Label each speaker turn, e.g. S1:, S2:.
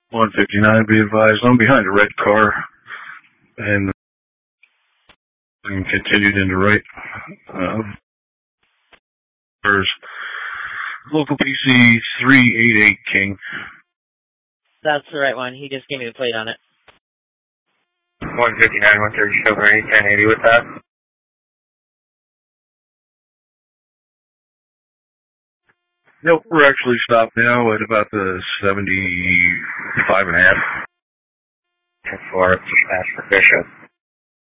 S1: 159, be advised. I'm behind a red car, and continued into right. There's local PC 388 King.
S2: That's the right one. He just gave me the plate on it.
S3: 159, 130, Chauffeur 1080 with that.
S1: Nope, we're actually stopped now at about the 75.5.
S3: 10-4, Ash for Bishop.